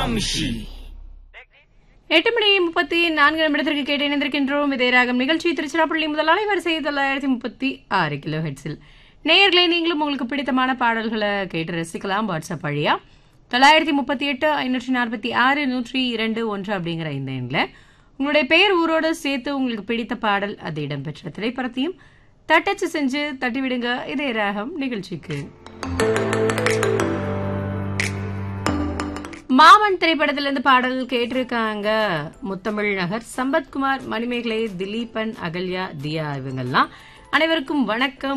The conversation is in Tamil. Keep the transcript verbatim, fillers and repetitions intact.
வம்சி. எட்டு மணி முப்பத்தி நான்கு நிமிடத்திற்கு கேட்டு இணைந்திருக்கின்றோம். இதே ராகம் நிகழ்ச்சி திருச்சிராப்பள்ளி முதல் அலைவரிசை தொள்ளாயிரத்தி முப்பத்தி ஆறு கிலோ ஹெட்ஸில். நேயர்களே, நீங்களும் உங்களுக்கு பிடித்தமான பாடல்களை கேட்டு ரசிக்கலாம். வாட்ஸ்அப் வழியா தொள்ளாயிரத்தி முப்பத்தி எட்டு ஐநூற்றி நாற்பத்தி ஆறு நூற்றி இரண்டு ஒன்று அப்படிங்கிற இந்த எண்ணில் உங்களுடைய பெயர் ஊரோடு சேர்த்து உங்களுக்கு பிடித்த பாடல் அது இடம்பெற்ற திரைப்படத்தையும் தட்டச்சு செஞ்சு தட்டிவிடுங்க. இதே ராகம் நிகழ்ச்சிக்கு. மாமன் திரைப்படத்திலிருந்து பாடல் கேட்டிருக்காங்க முத்தமிழ் நகர், சம்பத்குமார், மணிமேகலை, திலீபன், அகல்யா, தியா இவங்கெல்லாம். அனைவருக்கும் வணக்கம்.